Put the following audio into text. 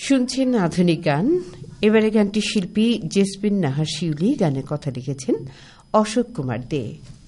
শুনছেন আধুনিক গান। এবারে গানটি শিল্পী জেসমিন নাহার শিউলি, গানের কথা লিখেছেন অশোক কুমার দে।